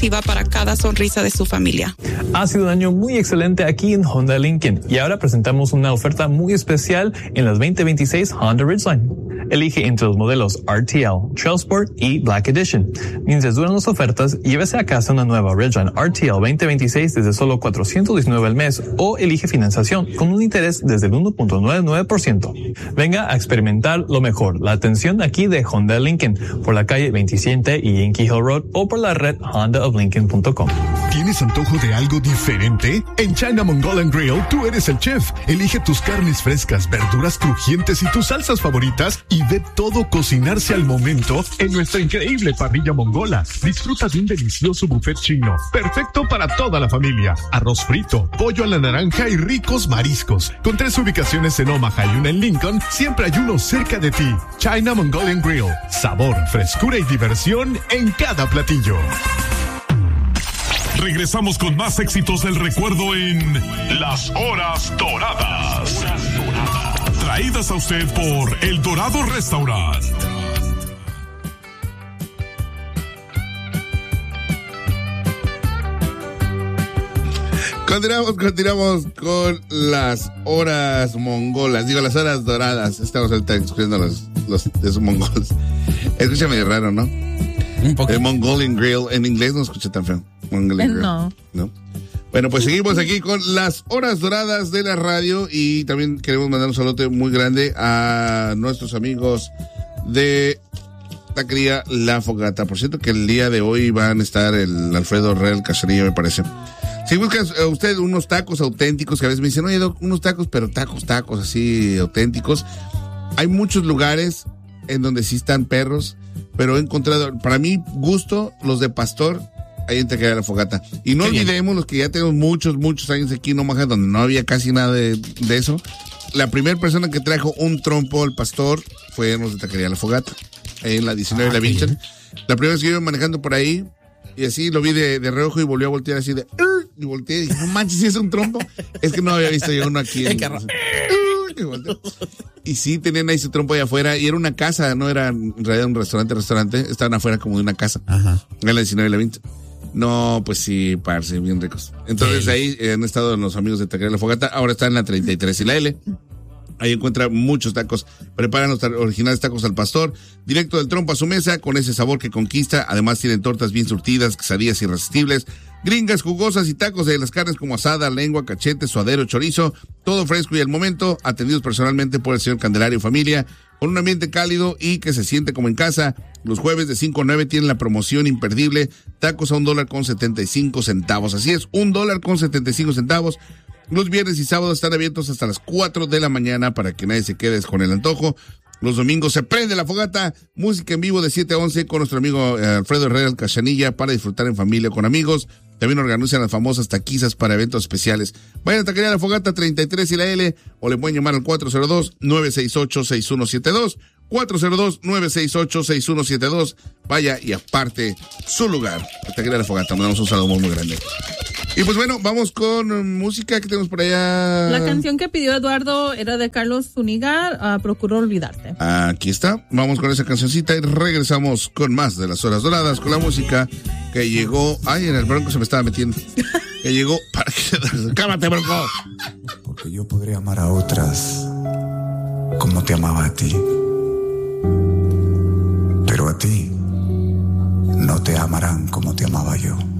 activa para cada sonrisa de su familia. Ha sido un año muy excelente aquí en Honda Lincoln y ahora presentamos una oferta muy especial en las 2026 Honda Ridgeline. Elige entre los modelos RTL, Trail Sport y Black Edition. Mientras duran las ofertas, llévese a casa una nueva Ridgeline RTL 2026 desde solo $419 al mes o elige financiación con un interés desde el 1.99%. Venga a experimentar lo mejor, la atención aquí de Honda Lincoln por la calle 27 y Yankee Hill Road o por la red hondaoflincoln.com. ¿Tienes antojo de algo diferente? En China Mongolian Grill tú eres el chef. Elige tus carnes frescas, verduras crujientes y tus salsas favoritas y ve todo cocinarse al momento en nuestra increíble parrilla mongola. Disfruta de un delicioso buffet chino, perfecto para toda la familia. Arroz frito, pollo a la naranja y ricos mariscos. Con 3 ubicaciones en Omaha y una en Lincoln, siempre hay uno cerca de ti. China Mongolian Grill. Sabor, frescura y diversión en cada platillo. Regresamos con más éxitos del recuerdo en Las Horas Doradas. Traídas a usted por El Dorado Restaurant. Continuamos con las horas mongolas. Digo, las horas doradas. Estamos ahorita escuchando los de esos mongoles. Escucha medio raro, ¿no? Un poco. El Mongolian Grill. En inglés no escucha tan feo. Mongolian Grill. No. Bueno, pues seguimos aquí con las horas doradas de la radio y también queremos mandar un saludo muy grande a nuestros amigos de Taquería La Fogata. Por cierto que el día de hoy van a estar el Alfredo Real Cachanilla, me parece. Si busca usted unos tacos auténticos, que a veces me dicen, oye, unos tacos, pero tacos así auténticos. Hay muchos lugares en donde sí están perros, pero he encontrado, para mi gusto, los de pastor, ahí en Taquería La Fogata. Y no olvidemos los que ya tenemos muchos años aquí en Omaha, donde no había casi nada de eso. La primera persona que trajo un trompo al pastor fue en los de Taquería La Fogata, ahí en la 19 de la Vincent. La primera vez que iba manejando por ahí, y así lo vi de reojo y volvió a voltear así de... Y volteé y dije, no manches, ¿sí es un trompo? Es que no había visto yo uno aquí. Y sí, tenían ahí su trompo allá afuera. Y era una casa, no era en realidad un restaurante. Estaban afuera como de una casa. Ajá. En la 19 y la 20. No, pues sí, parce, bien ricos. Entonces ahí han estado los amigos de Taquería La Fogata. Ahora están en la 33 y la L. Ahí encuentra muchos tacos. Preparan los originales tacos al pastor, directo del trompo a su mesa, con ese sabor que conquista. Además tienen tortas bien surtidas, quesadillas irresistibles, gringas jugosas y tacos de las carnes como asada, lengua, cachete, suadero, chorizo. Todo fresco y al momento, atendidos personalmente por el señor Candelario Familia, con un ambiente cálido y que se siente como en casa. Los jueves de 5 a 9 tienen la promoción imperdible, tacos a $1.75. Así es, $1.75. Los viernes y sábados están abiertos hasta las 4 de la mañana para que nadie se quede con el antojo. Los domingos se prende la fogata, música en vivo de 7 a 11 con nuestro amigo Alfredo Herrera Cachanilla para disfrutar en familia o con amigos. También organizan las famosas taquizas para eventos especiales. Vayan a Taquería La Fogata 33 y la L o le pueden llamar al 402-968-6172. 402-968-6172. Vaya y aparte su lugar. Taquería La Fogata. Mandamos un saludo muy grande. Y pues bueno, vamos con música que tenemos por allá. La canción que pidió Eduardo era de Carlos Zúñiga, Procuro Olvidarte. Aquí está, vamos con esa cancioncita y regresamos con más de las horas doradas, con la música que llegó. Ay, en el bronco se me estaba metiendo. Que llegó para que... ¡Cámate, bronco! Porque yo podría amar a otras como te amaba a ti. Pero a ti no te amarán como te amaba yo.